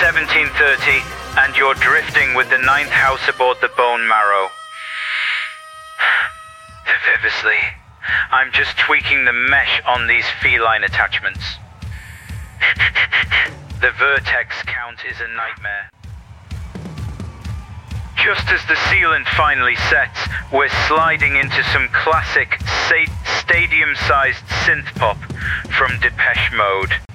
1730, and you're drifting with the 9th house aboard the Bone Marrow. Vivisly, I'm just tweaking the mesh on these feline attachments. The vertex count is a nightmare. Just as the sealant finally sets, we're sliding into some classic stadium-sized synth pop from Depeche Mode.